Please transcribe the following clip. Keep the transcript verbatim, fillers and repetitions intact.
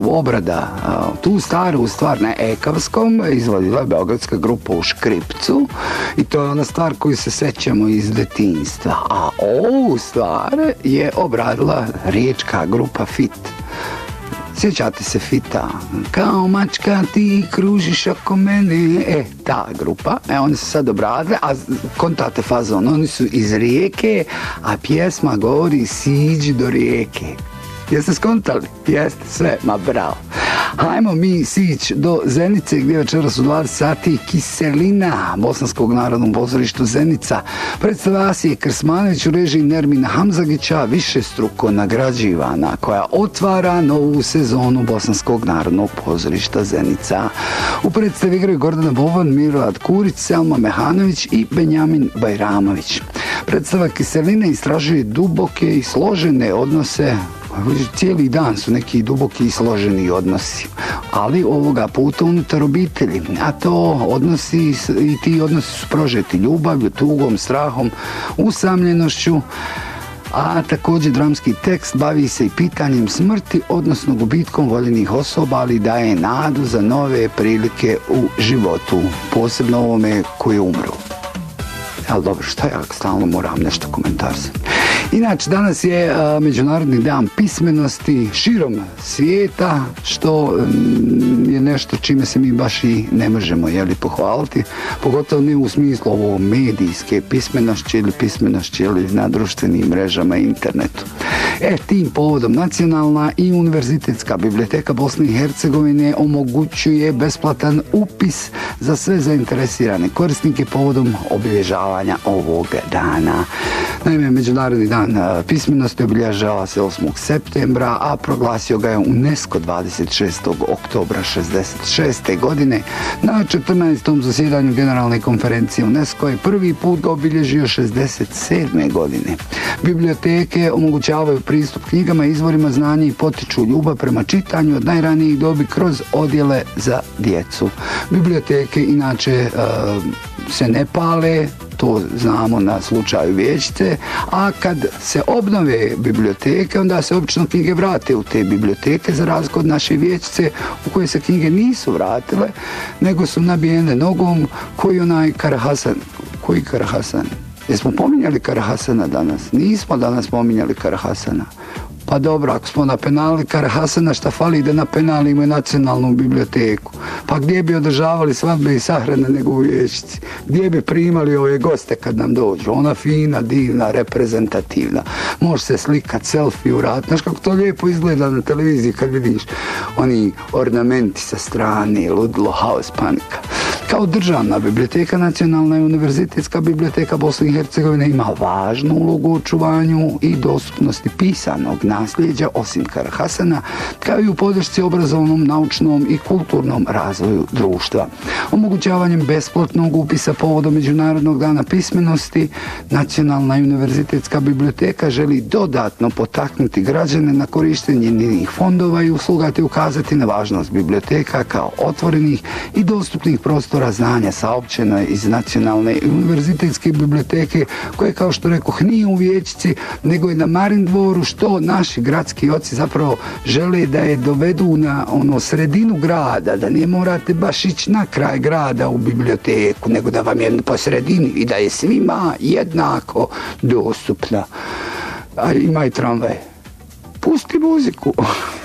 obrada. Tu staru stvar na Ekavskom izvodila beogradska grupa u Škripcu i to je ona stvar koju se sećamo iz detinjstva. A ovu stvar je obradila riječka grupa Fit. Sjećate se Fita? Kao mačka ti kružiš oko mene. E, ta grupa. E, oni su sad obradili, a kontate fazon, oni su iz Rijeke, a pjesma govori siđi do Rijeke. Jeste skontali? Jeste, sve, ma bravo. Hajmo mi sići do Zenice gdje večeras u dvadeset sati Kiselina Bosanskog narodnog pozorišta Zenica. Predstavlja se Krsmanović u režiji Nermina Hamzagića, višestruko nagrađivana, koja otvara novu sezonu Bosanskog narodnog pozorišta Zenica. U predstavi igraju Gordana Boban, Milorad Kurić, Selma Mehanović i Benjamin Bajramović. Predstava Kiselina istražuje duboke i složene odnose. Cijeli dan su neki duboki i složeni odnosi, ali ovoga puta unutar obitelji, a to odnosi i ti odnosi su prožeti ljubavlju, tugom, strahom, usamljenošću, a također dramski tekst bavi se i pitanjem smrti, odnosno gubitkom voljenih osoba, ali daje nadu za nove prilike u životu, posebno ovome koji umru. Ali dobro, šta ja stalno moram nešto komentarsati. Inače, danas je a, Međunarodni dan pismenosti širom svijeta, što m, je nešto čime se mi baš i ne možemo jeli, pohvaliti, pogotovo ne u smislu ovo medijske pismenosti ili pismenosti ili na društvenim mrežama i internetu. E, tim povodom Nacionalna i Univerzitetska biblioteka Bosne i Hercegovine omogućuje besplatan upis za sve zainteresirane korisnike povodom obilježavanja ovog dana. Naime, Međunarodni dan pismenosti obilježava se osmog septembra, a proglasio ga je UNESCO dvadeset šestog oktobra šezdeset šeste. godine. Na četrnaestom zasjedanju Generalne konferencije UNESCO je prvi put ga obilježio šezdeset sedme. godine. Biblioteke omogućavaju pristup knjigama i izvorima znanja i potiču ljubav prema čitanju od najranijih dobi kroz odjele za djecu. Biblioteke inače uh, se ne pale, to znamo na slučaju Vijećice, a kad se obnove biblioteke, onda se obično knjige vrate u te biblioteke, za razliku od naše Vijećice u koje se knjige nisu vratile, nego su nabijene nogom. Koji onaj Karahasan? Koji Karahasan? Jesmo pominjali Karahasana danas? Nismo danas pominjali Karahasana. Pa dobro, ako smo napenali Karahasana, šta fali da napenalimo i Nacionalnu biblioteku? Pa gdje bi održavali svadbe i sahrane nego u Vijećici? Gdje bi primali ove goste kad nam dođu? Ona fina, divna, reprezentativna. Može se slikat, selfie u rat. Znaš kako to lijepo izgleda na televiziji kad vidiš oni ornamenti sa strane, ludilo, haos, panika. Kao državna biblioteka, Nacionalna i Univerzitetska biblioteka Bosne i Hercegovine ima važnu ulogu u očuvanju i dostupnosti pisanog nasljeđa, osim Karahasana, kao i u podršci obrazovnom, naučnom i kulturnom razvoju društva. Omogućavanjem besplatnog upisa povodom Međunarodnog dana pismenosti, Nacionalna i Univerzitetska biblioteka želi dodatno potaknuti građane na korištenje njenih fondova i usluga te ukazati na važnost biblioteka kao otvorenih i dostupnih prostora znanja. Saopćeno je iz Nacionalne i Univerzitetske biblioteke, koje, kao što rekoh, nije u Vijećici, nego je na Marindvoru, što naši gradski oci zapravo žele da je dovedu na ono sredinu grada, da ne morate baš ići na kraj grada u biblioteku, nego da vam je po sredini i da je svima jednako dostupna. A ima i tramvaj. Pusti muziku.